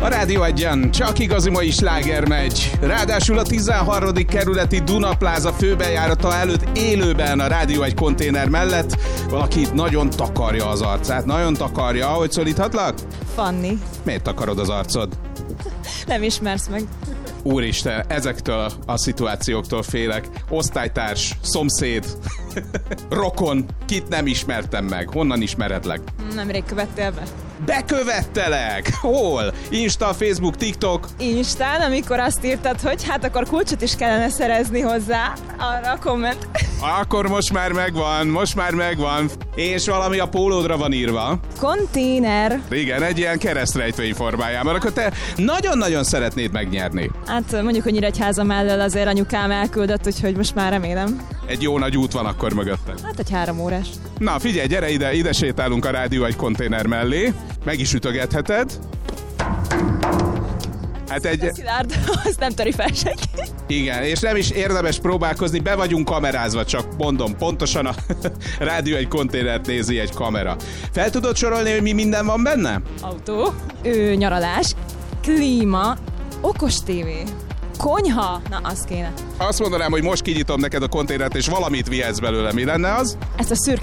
A Rádió Egyen csak igazi mai sláger megy. Ráadásul a 13. kerületi Dunapláza főbejárata előtt élőben a Rádió Egy konténer mellett valaki nagyon takarja az arcát. Nagyon takarja. Ahogy szólíthatlak? Fanni. Miért takarod az arcod? Nem ismersz meg. Úristen, ezektől a szituációktól félek. Osztálytárs, szomszéd, rokon, kit nem ismertem meg. Honnan ismeredlek? Nemrég követtél be. Bekövettelek! Hol? Insta, Facebook, TikTok? Instán, amikor azt írtad, hogy hát akkor kulcsot is kellene szerezni hozzá, arra a komment. Akkor most már megvan. És valami a pólódra van írva. Konténer. Igen, egy ilyen keresztrejtvény formájában. Akkor te nagyon-nagyon szeretnéd megnyerni. Hát mondjuk, hogy Nyíregyháza mellől azért anyukám elküldött, úgyhogy most már remélem. Egy jó nagy út van akkor mögötted. Hát egy 3 órás. Na figyelj, gyere ide sétálunk a Rádió Egy konténer mellé. Meg is ütögetheted. Hát egy... Szilárd, azt nem töri fel senki. Igen, és nem is érdemes próbálkozni, be vagyunk kamerázva, csak mondom, pontosan a Rádió Egy konténert nézi egy kamera. Fel tudod sorolni, hogy mi minden van benne? Autó, nyaralás, klíma, okos tévé, konyha, na az kéne. Azt mondanám, hogy most kinyitom neked a konténert, és valamit vihetsz belőle. Mi lenne az? Ezt a szürke